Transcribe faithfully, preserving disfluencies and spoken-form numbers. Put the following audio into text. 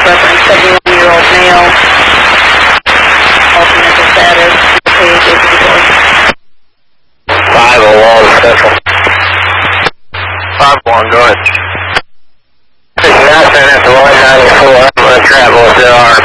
reference seventy-year-old male. Ultimate status, page eighty-four. five oh one Central. five one, go ahead. six nine, after one ninety-four, I'm going to travel with the R.